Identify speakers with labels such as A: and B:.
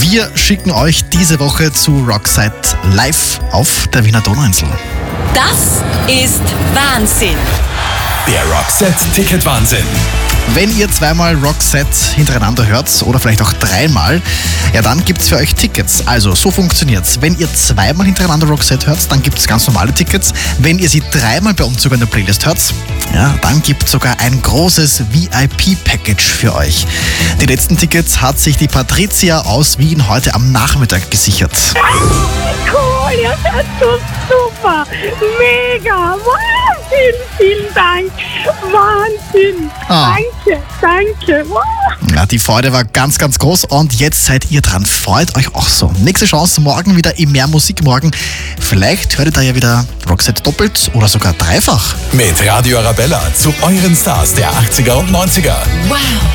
A: Wir schicken euch diese Woche zu Roxette live auf der Wiener Donauinsel.
B: Das ist Wahnsinn.
C: Der Roxette-Ticket-Wahnsinn.
A: Wenn ihr zweimal Roxette hintereinander hört oder vielleicht auch dreimal, ja, dann gibt's für euch Tickets. Also so funktioniert's. Wenn ihr zweimal hintereinander Roxette hört, dann gibt's ganz normale Tickets. Wenn ihr sie dreimal bei uns sogar in der Playlist hört, ja, dann gibt's sogar ein großes VIP-Package für euch. Die letzten Tickets hat sich die Patricia aus Wien heute am Nachmittag gesichert.
D: Cool, ja, das ist so super. Mega. Wow, vielen Dank. Wahnsinn. Danke. Wow.
A: Ja, die Freude war ganz, ganz groß und jetzt seid ihr dran. Freut euch auch so. Nächste Chance morgen wieder im Mehr Musik morgen. Vielleicht hört ihr da ja wieder Roxette doppelt oder sogar dreifach.
C: Mit Radio Arabella zu euren Stars der 80er und 90er.
B: Wow.